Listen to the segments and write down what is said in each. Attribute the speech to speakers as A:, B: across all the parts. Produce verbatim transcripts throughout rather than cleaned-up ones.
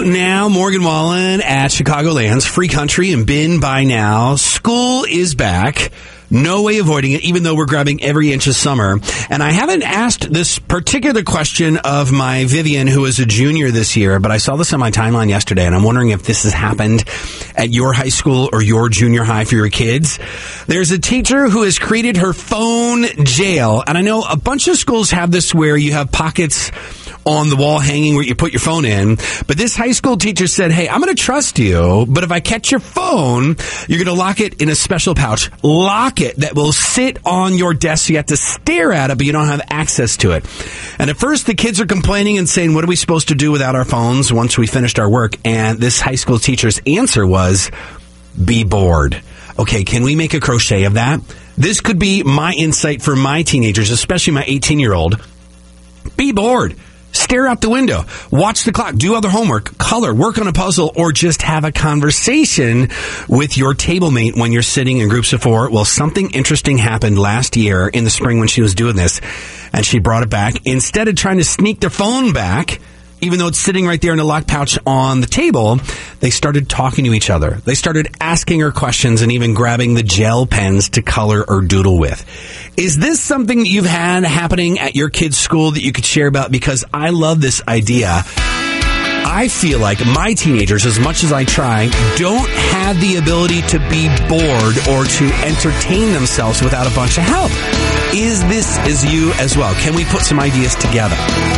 A: Now, Morgan Wallen at Chicagoland's Free Country and Bin by Now. School is back. No way avoiding it, even though we're grabbing every inch of summer. And I haven't asked this particular question of my Vivian, who is a junior this year, but I saw this on my timeline yesterday, and I'm wondering if this has happened at your high school or your junior high for your kids. There's a teacher who has created her phone jail, and I know a bunch of schools have this where you have pockets on the wall hanging where you put your phone in. But this high school teacher said, hey, I'm going to trust you, but if I catch your phone, you're going to lock it in a special pouch. Lock it that will sit on your desk. So you have to stare at it, but you don't have access to it. And at first, the kids are complaining and saying, what are we supposed to do without our phones once we finished our work? And this high school teacher's answer was, be bored. Okay, can we make a crochet of that? This could be my insight for my teenagers, especially my eighteen-year-old. Be bored. Stare out the window, watch the clock, do other homework, color, work on a puzzle, or just have a conversation with your table mate when you're sitting in groups of four. Well, something interesting happened last year in the spring when she was doing this, and she brought it back. Instead of trying to sneak their phone back, even though it's sitting right there in a locked pouch on the table, they started talking to each other. They started asking her questions and even grabbing the gel pens to color or doodle with. Is this something that you've had happening at your kid's school that you could share about? Because I love this idea. I feel like my teenagers, as much as I try, don't have the ability to be bored or to entertain themselves without a bunch of help. Is this is you as well? Can we put some ideas together?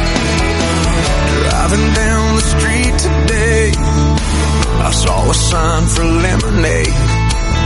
B: Driving down the street today, I saw a sign for lemonade.